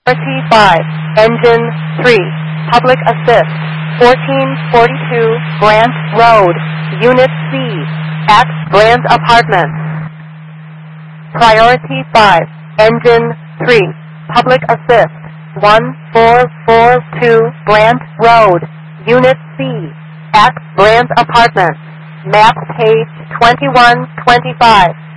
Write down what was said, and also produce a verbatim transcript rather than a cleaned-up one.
Priority five, Engine three, Public Assist, fourteen forty-two Grant Road, Unit C, at Grant Apartments. Priority five, Engine three, Public Assist, one four four two Grant Road, Unit C, at Grant Apartments. Map page twenty-one twenty-five.